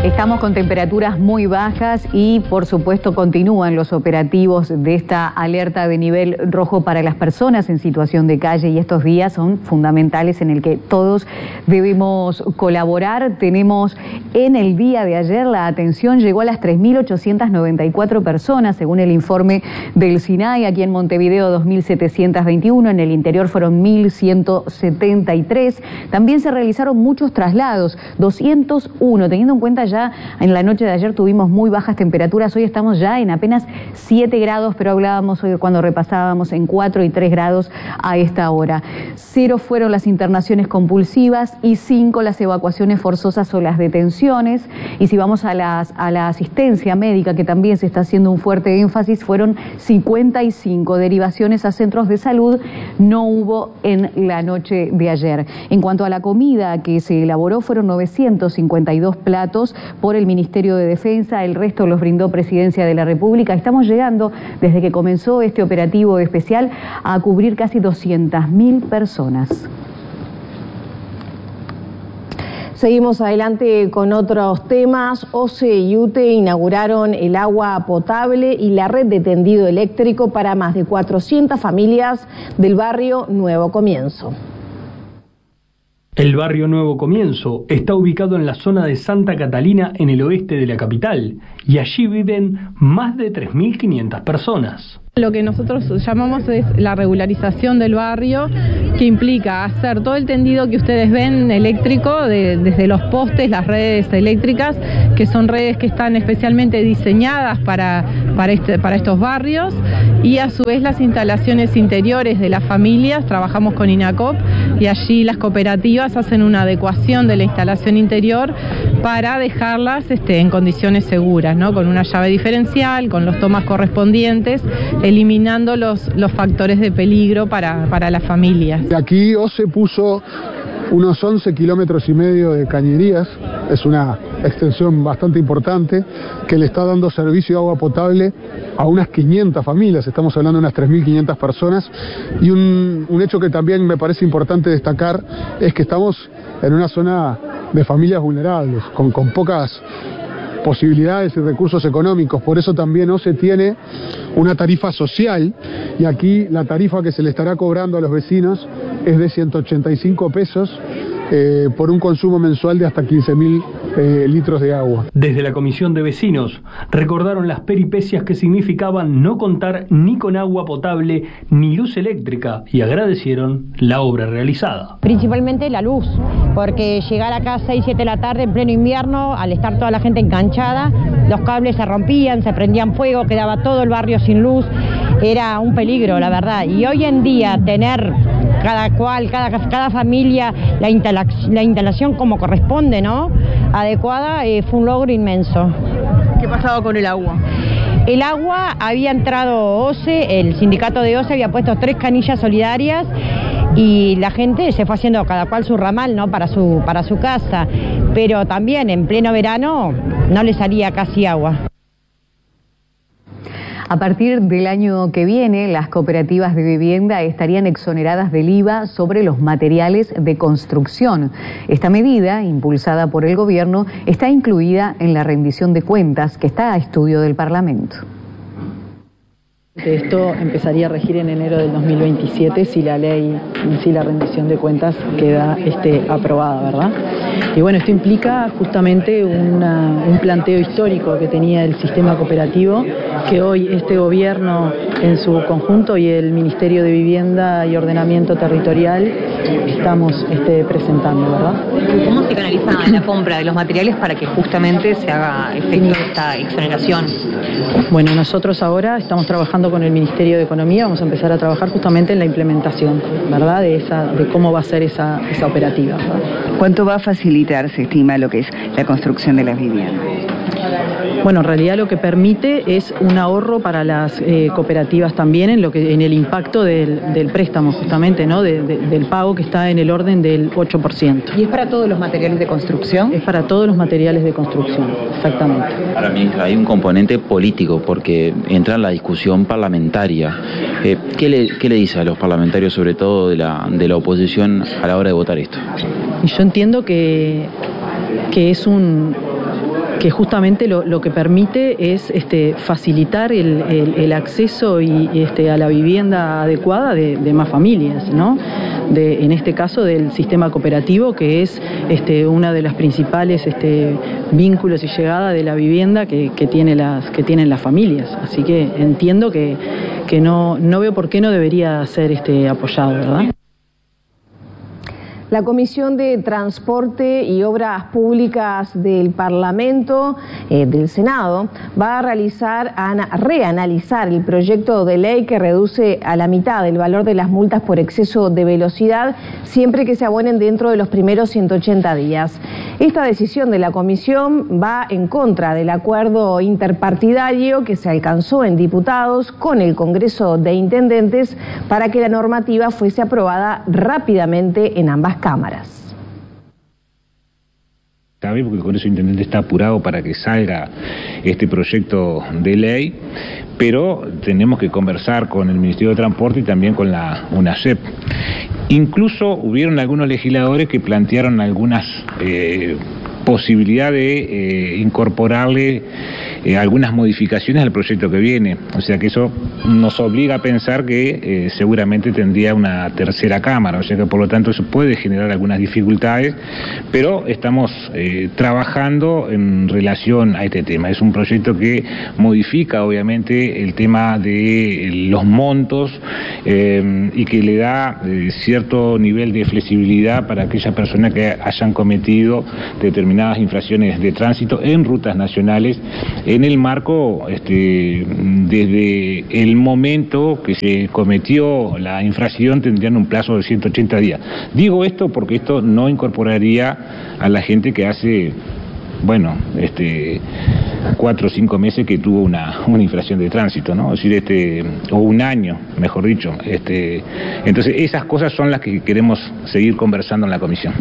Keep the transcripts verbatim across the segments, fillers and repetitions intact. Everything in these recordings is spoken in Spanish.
Estamos con temperaturas muy bajas y, por supuesto, continúan los operativos de esta alerta de nivel rojo para las personas en situación de calle, y estos días son fundamentales en el que todos debemos colaborar. Tenemos en el día de ayer la atención llegó a las tres mil ochocientas noventa y cuatro personas, según el informe del SINAI. Aquí en Montevideo dos mil setecientos veintiuno, en el interior fueron mil ciento setenta y tres. También se realizaron muchos traslados, doscientos uno, teniendo en cuenta ya en la noche de ayer tuvimos muy bajas temperaturas. Hoy estamos ya en apenas siete grados, pero hablábamos hoy cuando repasábamos en cuatro y tres grados a esta hora. Cero fueron las internaciones compulsivas y cinco las evacuaciones forzosas o las detenciones. Y si vamos a, las, a la asistencia médica, que también se está haciendo un fuerte énfasis, fueron cincuenta y cinco derivaciones a centros de salud. No hubo en la noche de ayer. En cuanto a la comida que se elaboró, fueron novecientos cincuenta y dos platos por el Ministerio de Defensa, el resto los brindó Presidencia de la República. Estamos llegando, desde que comenzó este operativo especial, a cubrir casi doscientas mil personas. Seguimos adelante con otros temas. OCE y UTE inauguraron el agua potable y la red de tendido eléctrico para más de cuatrocientas familias del barrio Nuevo Comienzo. El barrio Nuevo Comienzo está ubicado en la zona de Santa Catalina, en el oeste de la capital, y allí viven más de tres mil quinientas personas. Lo que nosotros llamamos es la regularización del barrio, que implica hacer todo el tendido que ustedes ven eléctrico, de, desde los postes, las redes eléctricas, que son redes que están especialmente diseñadas para, para, este, para estos barrios, y a su vez las instalaciones interiores de las familias. Trabajamos con INACOP y allí las cooperativas hacen una adecuación de la instalación interior para dejarlas este, en condiciones seguras, ¿no? Con una llave diferencial, con los tomas correspondientes, eliminando los, los factores de peligro para, para las familias. Aquí OCE puso unos once kilómetros y medio de cañerías, es una extensión bastante importante, que le está dando servicio de agua potable a unas quinientas familias, estamos hablando de unas tres mil quinientas personas, y un, un hecho que también me parece importante destacar es que estamos en una zona de familias vulnerables, con, con pocas posibilidades y recursos económicos. Por eso también OCE tiene una tarifa social, y aquí la tarifa que se le estará cobrando a los vecinos es de ciento ochenta y cinco pesos eh, por un consumo mensual de hasta quince mil eh, litros de agua. Desde la Comisión de Vecinos recordaron las peripecias que significaban no contar ni con agua potable ni luz eléctrica, y agradecieron la obra realizada. Principalmente la luz, porque llegar acá a seis, siete de la tarde en pleno invierno, al estar toda la gente enganchada, los cables se rompían, se prendían fuego, quedaba todo el barrio sin luz, era un peligro, la verdad. Y hoy en día tener cada cual, cada, cada familia, la, instala, la instalación como corresponde, ¿no?, adecuada, eh, fue un logro inmenso. ¿Qué pasaba con el agua? El agua, había entrado OCE, el sindicato de OCE había puesto tres canillas solidarias y la gente se fue haciendo cada cual su ramal, ¿no?, para su, para su casa, pero también en pleno verano no le salía casi agua. A partir del año que viene, las cooperativas de vivienda estarían exoneradas del I V A sobre los materiales de construcción. Esta medida, impulsada por el gobierno, está incluida en la rendición de cuentas que está a estudio del Parlamento. Esto empezaría a regir en enero del dos mil veintisiete si la ley, si la rendición de cuentas queda este, aprobada, ¿verdad? Y bueno, esto implica justamente una, un planteo histórico que tenía el sistema cooperativo, que hoy este gobierno en su conjunto y el Ministerio de Vivienda y Ordenamiento Territorial estamos este, presentando, ¿verdad? ¿Cómo se canaliza la compra de los materiales para que justamente se haga efecto esta exoneración? Bueno, nosotros ahora estamos trabajando con el Ministerio de Economía, vamos a empezar a trabajar justamente en la implementación, ¿verdad?, de, esa, de cómo va a ser esa, esa operativa, ¿verdad? ¿Cuánto va a facilitar, se estima, lo que es la construcción de las viviendas? Bueno, en realidad lo que permite es un ahorro para las eh, cooperativas también en lo que en el impacto del, del préstamo, justamente, ¿no?, de, de, del pago, que está en el orden del ocho por ciento. ¿Y es para todos los materiales de construcción? Es para todos los materiales de construcción, exactamente. Ahora, ministra, hay un componente político porque entra en la discusión parlamentaria. Eh, ¿qué, le, ¿Qué le dice a los parlamentarios, sobre todo de la, de la oposición, a la hora de votar esto? Y yo entiendo que, que es un... que justamente lo, lo que permite es este, facilitar el, el, el acceso y, este, a la vivienda adecuada de, de más familias, ¿no? De, en este caso del sistema cooperativo, que es este, una de las principales este, vínculos y llegada de la vivienda que, que, tiene las, que tienen las familias. Así que entiendo que, que no, no veo por qué no debería ser este, apoyado, ¿verdad? La Comisión de Transporte y Obras Públicas del Parlamento, eh, del Senado, va a realizar, a reanalizar el proyecto de ley que reduce a la mitad el valor de las multas por exceso de velocidad, siempre que se abonen dentro de los primeros ciento ochenta días. Esta decisión de la Comisión va en contra del acuerdo interpartidario que se alcanzó en diputados con el Congreso de Intendentes para que la normativa fuese aprobada rápidamente en ambas cámaras. Porque el Congreso de Intendentes está apurado para que salga este proyecto de ley, pero tenemos que conversar con el Ministerio de Transporte y también con la UNACEP. Incluso hubieron algunos legisladores que plantearon algunas eh, posibilidad de eh, incorporarle eh, algunas modificaciones al proyecto que viene, o sea que eso nos obliga a pensar que eh, seguramente tendría una tercera cámara, o sea que por lo tanto eso puede generar algunas dificultades, pero estamos eh, trabajando en relación a este tema. Es un proyecto que modifica obviamente el tema de los montos eh, y que le da eh, cierto nivel de flexibilidad para aquellas personas que hayan cometido determinadas infracciones de tránsito en rutas nacionales en el marco, este, desde el momento que se cometió la infracción tendrían un plazo de ciento ochenta días. Digo esto porque esto no incorporaría a la gente que hace, bueno, este, cuatro o cinco meses que tuvo una, una infracción de tránsito, ¿no? Es decir, este, o un año, mejor dicho. Este, entonces esas cosas son las que queremos seguir conversando en la comisión.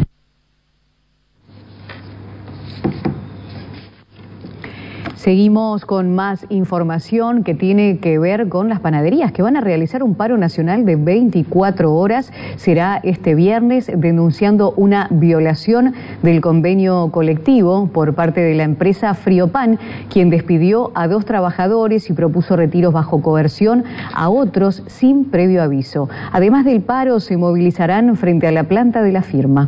Seguimos con más información que tiene que ver con las panaderías que van a realizar un paro nacional de veinticuatro horas. Será este viernes, denunciando una violación del convenio colectivo por parte de la empresa Friopan, quien despidió a dos trabajadores y propuso retiros bajo coerción a otros sin previo aviso. Además del paro, se movilizarán frente a la planta de la firma.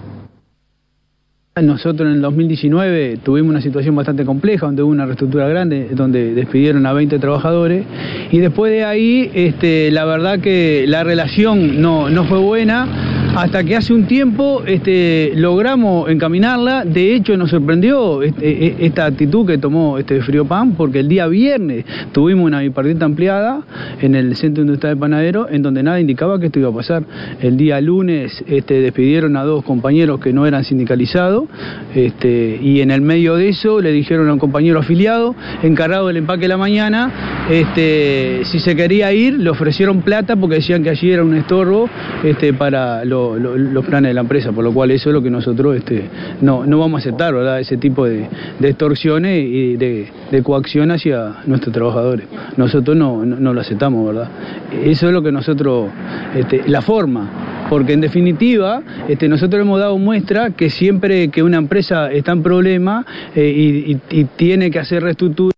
Nosotros en el dos mil diecinueve tuvimos una situación bastante compleja, donde hubo una reestructura grande, donde despidieron a veinte trabajadores, y después de ahí, este, la verdad que la relación no, no fue buena, hasta que hace un tiempo este, logramos encaminarla. De hecho nos sorprendió este, esta actitud que tomó este Friopan, porque el día viernes tuvimos una bipartita ampliada en el Centro Industrial de Panadero, en donde nada indicaba que esto iba a pasar. El día lunes este, despidieron a dos compañeros que no eran sindicalizados, este, y en el medio de eso le dijeron a un compañero afiliado, encargado del empaque de la mañana, este, si se quería ir, le ofrecieron plata porque decían que allí era un estorbo este, para los Lo, los planes de la empresa, por lo cual eso es lo que nosotros este, no, no vamos a aceptar, ¿verdad? Ese tipo de, de extorsiones y de, de coacción hacia nuestros trabajadores. Nosotros no, no, no lo aceptamos, ¿verdad? Eso es lo que nosotros, este, la forma, porque en definitiva este, nosotros hemos dado muestra que siempre que una empresa está en problema eh, y, y, y tiene que hacer reestructura.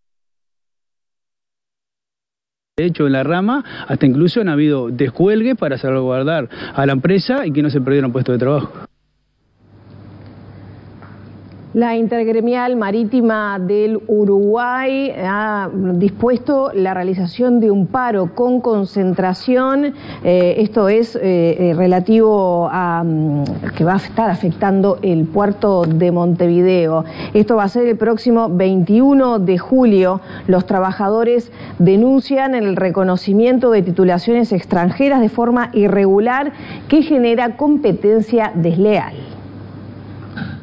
De hecho, en la rama, hasta incluso han habido descuelgues para salvaguardar a la empresa y que no se perdieran puestos de trabajo. La Intergremial Marítima del Uruguay ha dispuesto la realización de un paro con concentración, eh, esto es eh, relativo a que va a estar afectando el puerto de Montevideo. Esto va a ser el próximo veintiuno de julio. Los trabajadores denuncian el reconocimiento de titulaciones extranjeras de forma irregular que genera competencia desleal.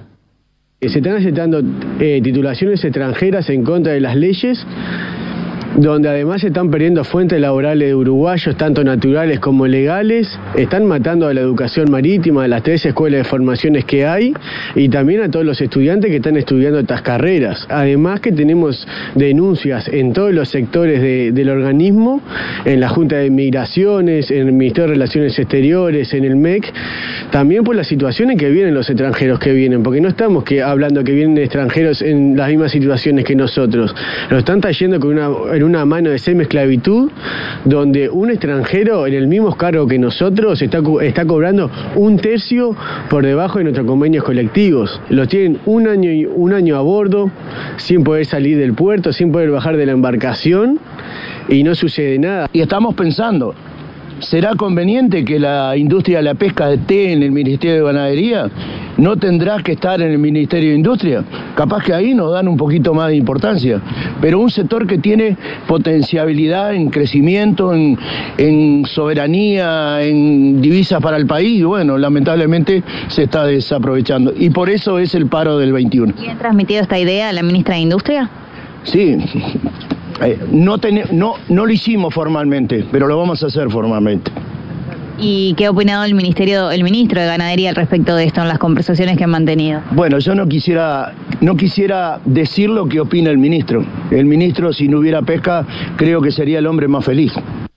Se están aceptando eh, titulaciones extranjeras en contra de las leyes donde además se están perdiendo fuentes laborales de uruguayos, tanto naturales como legales, están matando a la educación marítima, a las tres escuelas de formaciones que hay, y también a todos los estudiantes que están estudiando estas carreras. Además que tenemos denuncias en todos los sectores de, del organismo, en la Junta de Migraciones, en el Ministerio de Relaciones Exteriores, en el M E C, también por las situaciones que vienen los extranjeros que vienen, porque no estamos que, hablando que vienen extranjeros en las mismas situaciones que nosotros, lo están trayendo con una, en una mano de semi-esclavitud, donde un extranjero en el mismo cargo que nosotros está, está cobrando un tercio por debajo de nuestros convenios colectivos. Los tienen un año, y, un año a bordo, sin poder salir del puerto, sin poder bajar de la embarcación, y no sucede nada. Y estamos pensando, ¿será conveniente que la industria de la pesca esté en el Ministerio de Ganadería? ¿No tendrá que estar en el Ministerio de Industria? Capaz que ahí nos dan un poquito más de importancia. Pero un sector que tiene potencialidad en crecimiento, en, en soberanía, en divisas para el país, bueno, lamentablemente se está desaprovechando. Y por eso es el paro del veintiuno. ¿Quién ha transmitido esta idea a la ministra de Industria? Sí. Eh, no, ten, no, no lo hicimos formalmente, pero lo vamos a hacer formalmente. ¿Y qué ha opinado el ministerio, el ministro de Ganadería al respecto de esto en las conversaciones que han mantenido? Bueno, yo no quisiera, no quisiera decir lo que opina el ministro. El ministro, si no hubiera pesca, creo que sería el hombre más feliz.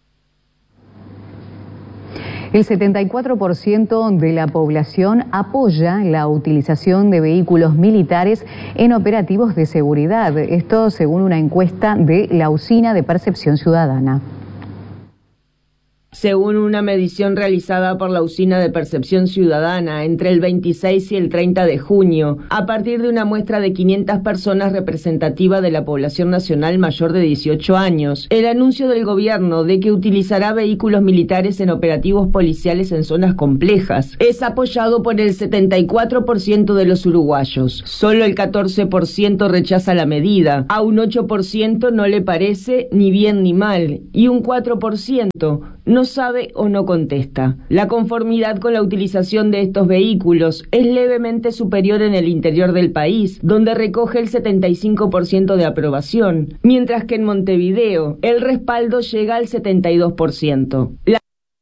El setenta y cuatro por ciento de la población apoya la utilización de vehículos militares en operativos de seguridad. Esto según una encuesta de la Usina de Percepción Ciudadana. Según una medición realizada por la Usina de Percepción Ciudadana entre el veintiséis y el treinta de junio, a partir de una muestra de quinientas personas representativa de la población nacional mayor de dieciocho años, el anuncio del gobierno de que utilizará vehículos militares en operativos policiales en zonas complejas es apoyado por el setenta y cuatro por ciento de los uruguayos. Solo el catorce por ciento rechaza la medida, a un ocho por ciento no le parece ni bien ni mal, y un cuatro por ciento no sabe o no contesta. La conformidad con la utilización de estos vehículos es levemente superior en el interior del país, donde recoge el setenta y cinco por ciento de aprobación, mientras que en Montevideo el respaldo llega al setenta y dos por ciento. La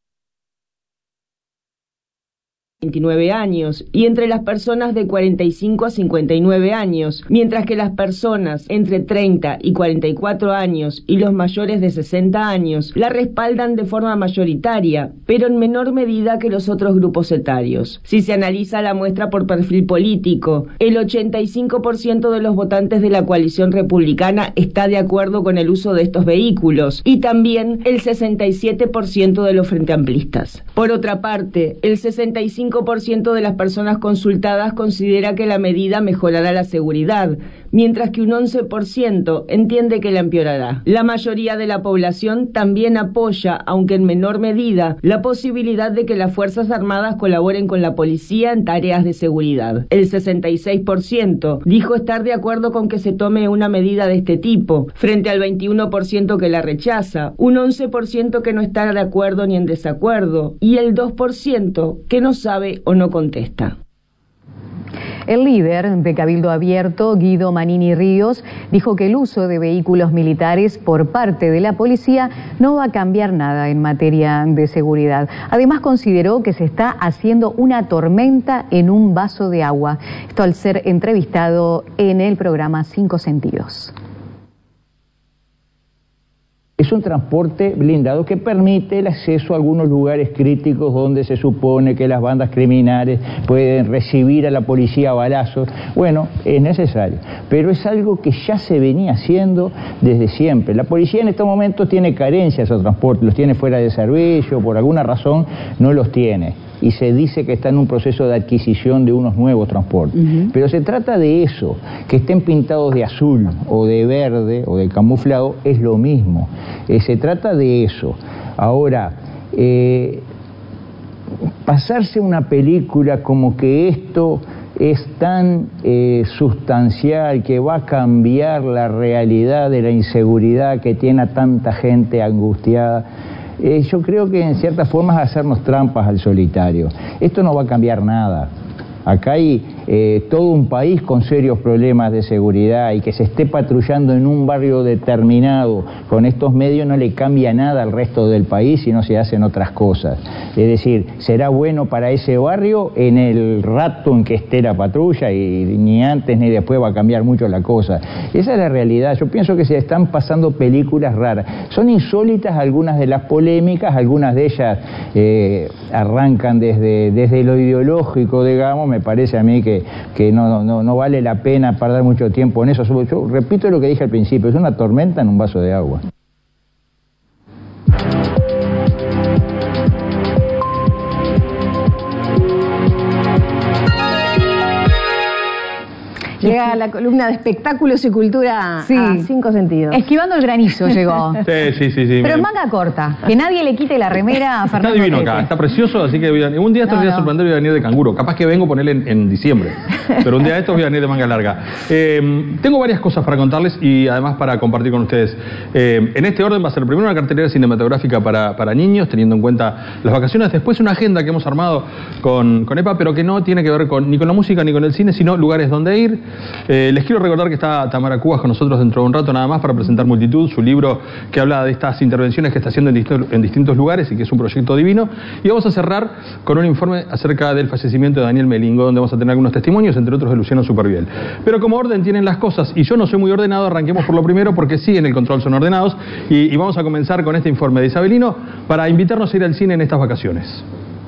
veintinueve años y entre las personas de cuarenta y cinco a cincuenta y nueve años, mientras que las personas entre treinta y cuarenta y cuatro años y los mayores de sesenta años la respaldan de forma mayoritaria, pero en menor medida que los otros grupos etarios. Si se analiza la muestra por perfil político, el ochenta y cinco por ciento de los votantes de la coalición republicana está de acuerdo con el uso de estos vehículos y también el sesenta y siete por ciento de los frente amplistas. Por otra parte, el sesenta y cinco por ciento de las personas consultadas considera que la medida mejorará la seguridad, mientras que un once por ciento entiende que la empeorará. La mayoría de la población también apoya, aunque en menor medida, la posibilidad de que las Fuerzas Armadas colaboren con la policía en tareas de seguridad. El sesenta y seis por ciento dijo estar de acuerdo con que se tome una medida de este tipo, frente al veintiuno por ciento que la rechaza, un once por ciento que no está de acuerdo ni en desacuerdo, y el dos por ciento que no sabe o no contesta. El líder de Cabildo Abierto, Guido Manini Ríos, dijo que el uso de vehículos militares por parte de la policía no va a cambiar nada en materia de seguridad. Además, consideró que se está haciendo una tormenta en un vaso de agua. Esto al ser entrevistado en el programa Cinco Sentidos. Es un transporte blindado que permite el acceso a algunos lugares críticos donde se supone que las bandas criminales pueden recibir a la policía a balazos. Bueno, es necesario, pero es algo que ya se venía haciendo desde siempre. La policía en estos momentos tiene carencias de transporte, los tiene fuera de servicio, por alguna razón no los tiene. Y se dice que está en un proceso de adquisición de unos nuevos transportes. Uh-huh. Pero se trata de eso, que estén pintados de azul o de verde o de camuflado, es lo mismo. Eh, se trata de eso. Ahora, eh, pasarse una película como que esto es tan eh, sustancial que va a cambiar la realidad de la inseguridad que tiene a tanta gente angustiada, Eh, yo creo que en cierta forma es hacernos trampas al solitario. Esto no va a cambiar nada. Acá hay eh, todo un país con serios problemas de seguridad y que se esté patrullando en un barrio determinado con estos medios no le cambia nada al resto del país si no se hacen otras cosas. Es decir, será bueno para ese barrio en el rato en que esté la patrulla y ni antes ni después va a cambiar mucho la cosa. Esa es la realidad. Yo pienso que se están pasando películas raras. Son insólitas algunas de las polémicas, algunas de ellas eh, arrancan desde, desde lo ideológico, digamos. Me parece a mí que, que no, no, no vale la pena perder mucho tiempo en eso. Yo repito lo que dije al principio, es una tormenta en un vaso de agua. Llega la columna de espectáculos y cultura sí. a cinco sentidos. Esquivando el granizo llegó. Sí, sí, sí. sí Pero me... manga corta. Que nadie le quite la remera a Fernando. Está divino Tete. acá, está precioso, así que voy a... un día estos no, voy a sorprender y voy a venir de canguro. Capaz que vengo a ponerle en, en diciembre. Pero un día de estos voy a venir de manga larga. Eh, tengo varias cosas para contarles y además para compartir con ustedes. Eh, en este orden va a ser primero una cartelera cinematográfica para, para niños, teniendo en cuenta las vacaciones. Después una agenda que hemos armado con, con EPA, pero que no tiene que ver con, ni con la música ni con el cine, sino lugares donde ir. Eh, les quiero recordar que está Tamara Cubas con nosotros dentro de un rato nada más para presentar Multitud, su libro que habla de estas intervenciones que está haciendo en distintos, en distintos lugares y que es un proyecto divino. Y vamos a cerrar con un informe acerca del fallecimiento de Daniel Melingo, donde vamos a tener algunos testimonios, entre otros de Luciano Superviel. Pero como orden tienen las cosas, y yo no soy muy ordenado, arranquemos por lo primero porque sí, en el control son ordenados, y, y vamos a comenzar con este informe de Isabelino para invitarnos a ir al cine en estas vacaciones.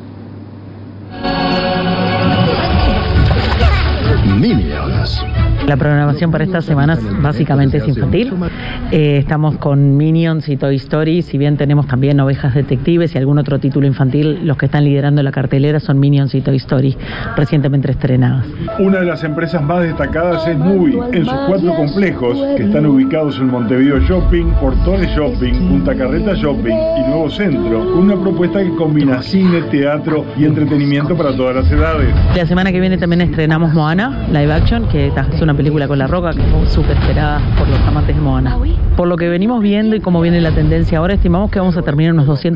Minions. La programación para estas semanas básicamente es infantil. Eh, estamos con Minions y Toy Story, si bien tenemos también Ovejas Detectives y algún otro título infantil, los que están liderando la cartelera son Minions y Toy Story, recientemente estrenadas. Una de las empresas más destacadas es Movie, en sus cuatro complejos, que están ubicados en Montevideo Shopping, Portones Shopping, Punta Carreta Shopping y Nuevo Centro, con una propuesta que combina cine, teatro y entretenimiento para todas las edades. La semana que viene también estrenamos Moana, live action, que es una película con La Roca que es súper esperada por los amantes de Moana. Por lo que venimos viendo y cómo viene la tendencia ahora, estimamos que vamos a terminar unos doscientos